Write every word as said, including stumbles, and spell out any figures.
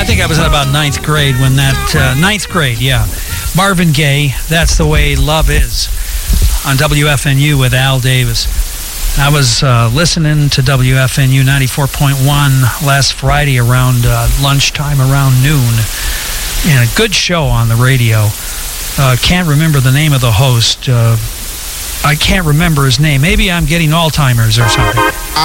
I think I was in about ninth grade when that, uh, ninth grade, yeah. Marvin Gaye, That's the Way Love Is, on W F N U with Al Davis. I was uh, listening to W F N U ninety-four point one last Friday around uh, lunchtime, around noon, and a good show on the radio. Uh, can't remember the name of the host. Uh, I can't remember his name. Maybe I'm getting Alzheimer's or something.